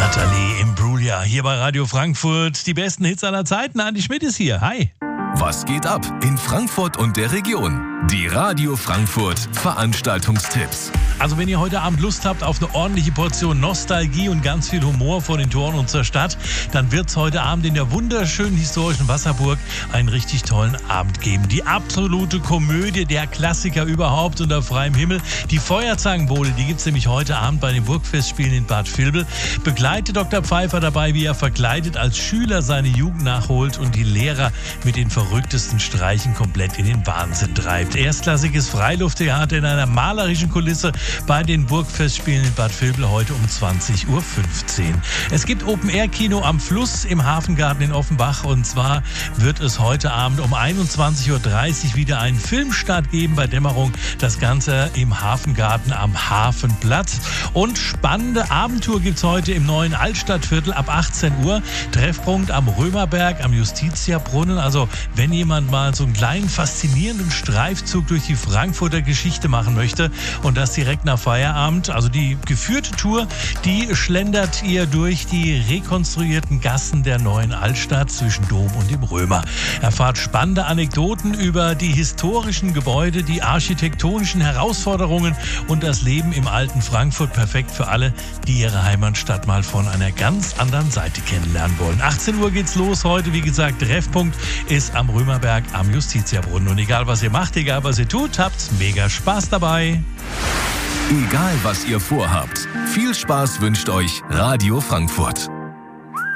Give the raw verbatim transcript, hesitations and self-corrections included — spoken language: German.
Natalie Imbruglia hier bei Radio Frankfurt. Die besten Hits aller Zeiten. Andi Schmidt ist hier. Hi. Was geht ab in Frankfurt und der Region? Die Radio Frankfurt Veranstaltungstipps. Also wenn ihr heute Abend Lust habt auf eine ordentliche Portion Nostalgie und ganz viel Humor vor den Toren unserer Stadt, dann wird es heute Abend in der wunderschönen historischen Wasserburg einen richtig tollen Abend geben. Die absolute Komödie, der Klassiker überhaupt unter freiem Himmel. Die Feuerzangenbowle, die gibt es nämlich heute Abend bei den Burgfestspielen in Bad Vilbel. Begleitet Doktor Pfeiffer dabei, wie er verkleidet als Schüler seine Jugend nachholt und die Lehrer mit den verrücktesten Streichen komplett in den Wahnsinn treibt. Erstklassiges Freilufttheater in einer malerischen Kulisse bei den Burgfestspielen in Bad Vilbel heute um zwanzig Uhr fünfzehn. Es gibt Open-Air-Kino am Fluss im Hafengarten in Offenbach und zwar wird es heute Abend um einundzwanzig Uhr dreißig wieder einen Filmstart geben bei Dämmerung. Das Ganze im Hafengarten am Hafenplatz. Und spannende Abendtour gibt es heute im neuen Altstadtviertel ab achtzehn Uhr. Treffpunkt am Römerberg, am Justitiabrunnen. Also wenn jemand mal so einen kleinen faszinierenden Streifzug durch die Frankfurter Geschichte machen möchte und das direkt nach Feierabend, also die geführte Tour, die schlendert ihr durch die rekonstruierten Gassen der neuen Altstadt zwischen Dom und dem Römer. Erfahrt spannende Anekdoten über die historischen Gebäude, die architektonischen Herausforderungen und das Leben im alten Frankfurt. Perfekt für alle, die ihre Heimatstadt mal von einer ganz anderen Seite kennenlernen wollen. achtzehn Uhr geht's los heute. Wie gesagt, Treffpunkt ist am Römerberg am Justitiabrunnen. Und egal was ihr macht, egal was ihr tut, habt mega Spaß dabei. Egal was ihr vorhabt, viel Spaß wünscht euch Radio Frankfurt.